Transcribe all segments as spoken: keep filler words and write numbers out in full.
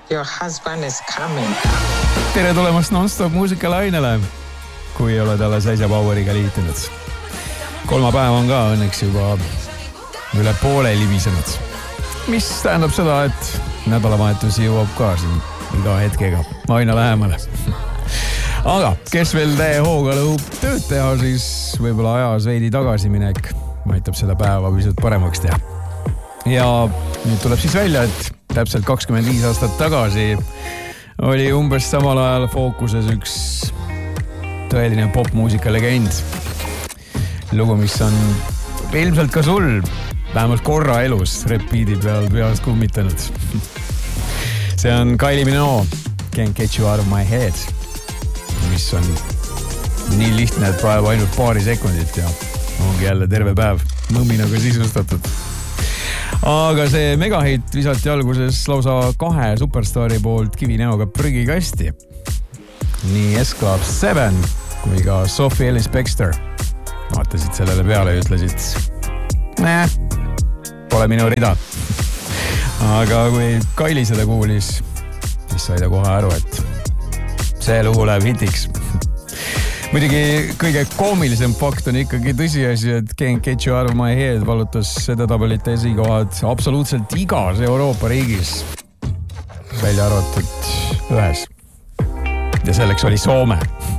Your husband is coming. Tere tulemast non-stop muusikalainele, kui ei ole talle Seisa Poweriga liitunud. Kolmapäev on ka õnneks juba üle poole libisenud, mis tähendab seda, et nädalavahetus jõuab ka siin iga hetkega aina lähemale. Aga kes veel täie hooga lõhub tööd teha, siis võib-olla ajas veidi tagasiminek aitab seda päeva pisut paremaks teha. Ja nüüd tuleb siis välja, et täpselt kakskümmend viis aastat tagasi oli umbes samal ajal fookuses üks tõeline popmuusika legend. Lugu, mis on ilmselt ka sul vähemalt korra elus repiidi peal peas kummitanud. See on Kylie Minogue, Can't Get You Out of My Head, mis on nii lihtne, et vajab ainult paari sekundit ja ongi jälle terve päev mõminaga sisustatud. Aga see megahit visati alguses lausa kahe superstaari poolt kivinäoga prügikasti. Nii S-Club seven kui ka Sophie Ellis-Bextor vaatasid sellele peale ja ütlesid, näe, pole minu rida. Aga kui Kylie seda kuulis, siis sai ta kohe aru, et see lugu läheb hitiks. Muidugi kõige koomilisem fakt on ikkagi tõsiasi, et Can't Get You Out of My Head valutas edetabelite esikohad absoluutselt igas Euroopa riigis, välja arvatud ühes. Ja selleks oli Soome.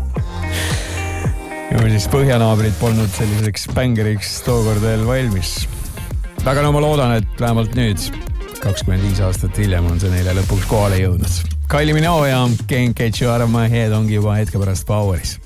Ja siis põhjanaabrid polnud selliseks bängeriks tookord veel valmis. Aga no ma loodan, et vähemalt nüüd, kakskümmend viis aastat hiljem on see neile lõpuks kohale jõudnud. Kylie Minogue ja Can't Get You Out of My Head ongi juba hetke pärast Poweris.